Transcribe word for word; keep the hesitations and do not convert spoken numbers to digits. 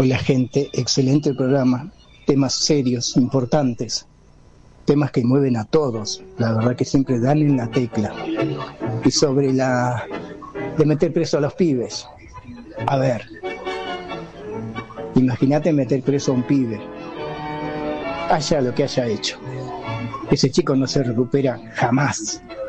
Hola gente, excelente el programa, temas serios, importantes, temas que mueven a todos, la verdad que siempre dan en la tecla. Y sobre la de meter preso a los pibes, a ver, imagínate meter preso a un pibe, haya lo que haya hecho, ese chico no se recupera jamás,